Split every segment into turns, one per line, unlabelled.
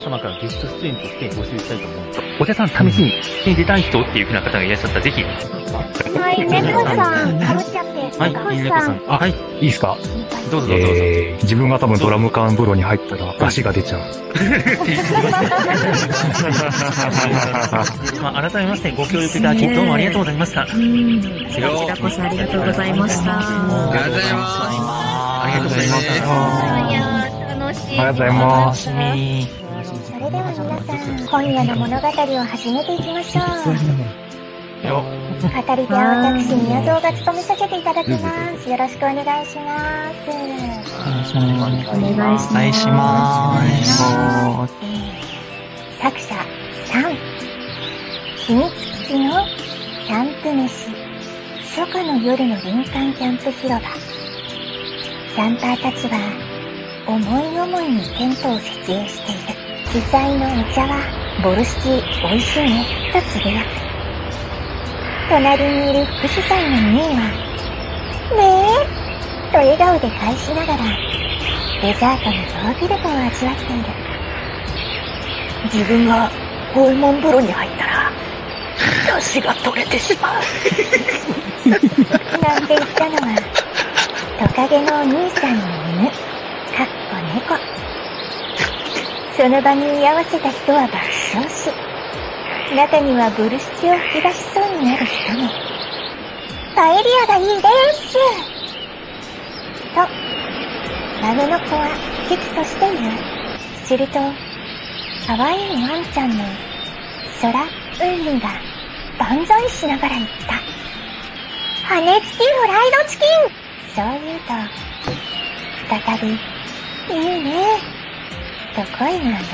様からゲスト出演として募集したいと思うんです。お茶さん、試しに出演出たい人っていう風な方がいらっしゃったら、ぜひ。
はい、猫さん、かぶっちゃって。
はい、猫さん。はい、
いいですか？
どうぞどうぞ。
自分が多分ドラム缶風呂に入ったら出汁が出ちゃう。
改めましてご協力いただき、どうもありがとうございました。こ
ちらこそありがとうございました。
ありがとうございます。ありがとうございます。
いや楽しい。
ありがとうございます。
それでは皆さん、今夜の物語を始めていきましょう。語り手は私、宮蔵が務めさせていただきます。よろしくお願いします。お願いします。作者3、秘密基地のキャンプ飯、初夏の夜の林間キャンプ広場。キャンパーたちは思い思いにテントを設営している。主催のお茶はボルシチ美味しいねとつぶやく。隣にいる副主催のミーはねえと笑顔で返しながらデザートのヨーグルトを味わっている。自分がホルモン風呂に入ったら出汁が取れてしまうなんて言ったのはトカゲのお兄さんの犬、かっこ猫。その場に居合わせた人は爆笑し、中にはボルシチを吹き出しそうになる人も。パエリアがいいですと孫の子は喜々としている。すると可愛いワンちゃんの空うんみが万歳しながら言った。羽根付きフライドチキン。そう言うと再びいいねと声が鳴る。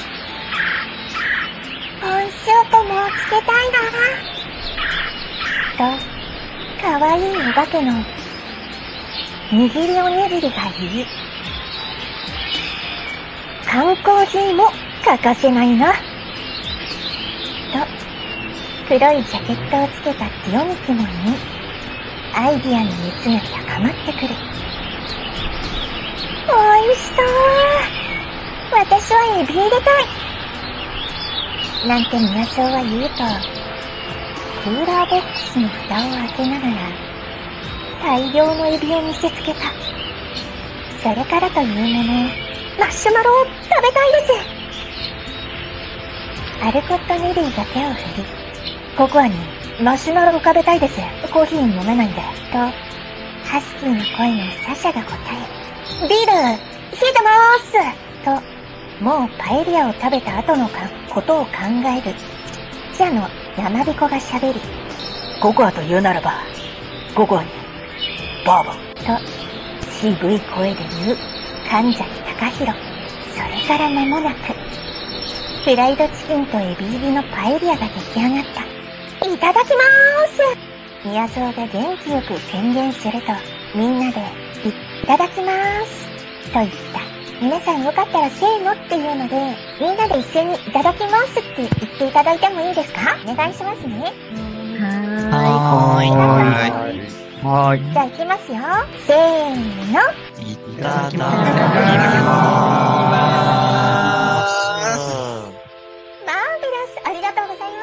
コンショートもつけたいなとかわいいお化けの握りおにぎりが言い、缶コーヒーも欠かせないなと黒いジャケットをつけたティオミクも言い、アイディアの熱が高まってくる。おいしそう。私はエビ入れたいなんて宮蔵は言うと、クーラーボックスの蓋を開けながら大量のエビを見せつけた。それからというもの、マシュマロを食べたいです。アルコットネリーが手を振り、ココアにマシュマロを食べたいです。コーヒー飲めないんで。と、ハスキーの声のサシャが答え、ビール、冷えてまーすと、もうパエリアを食べた後のことを考える。記者の山彦が喋り、ココアと言うならば、ココアに、バーボン。と、渋い声で言う、神崎隆弘。それから間もなく、フライドチキンとエビ入りのパエリアが出来上がった。いただきまーす。宮蔵が元気よく宣言すると、みんなで、いただきまーす。と言った。皆さんよかったらせーのっていうので、みんなで一斉にいただきますって言っていただいてもいいですか？お願いしますね。
はーい。
じゃあ行きますよ。せーの。
いただきます。
マーベラス、ありがとうございます。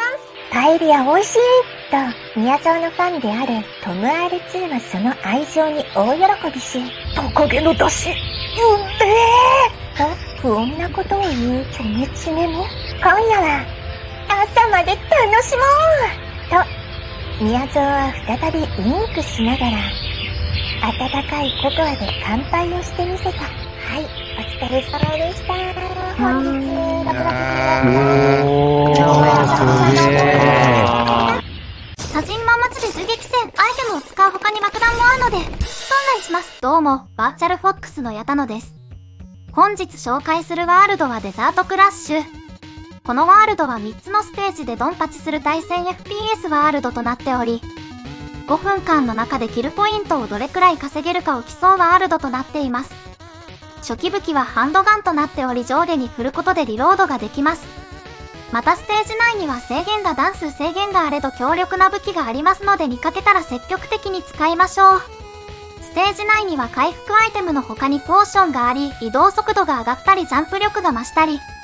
パエリア美味しいと、宮蔵のファンであるトム R2 はその愛情に大喜びし、トカゲの出汁、と不穏なことを言うチョメチメも、今夜は朝まで楽しもうと、宮蔵は再びウインクしながら、温かいココアで乾杯をしてみせた。はい、お疲れ様でした。本日、
多人魔祭り銃撃戦アイテムを使う他に爆弾もあるので、ストンライします。どうも、バーチャルフォックスの矢田野です。本日紹介するワールドはデザートクラッシュ。このワールドは3つのステージでドンパチする対戦 FPS ワールドとなっており、5分間の中でキルポイントをどれくらい稼げるかを競うワールドとなっています。初期武器はハンドガンとなっており、上下に振ることでリロードができます。またステージ内には制限が段数制限があれど強力な武器がありますので、見かけたら積極的に使いましょう。ステージ内には回復アイテムの他にポーションがあり、移動速度が上がったりジャンプ力が増したり、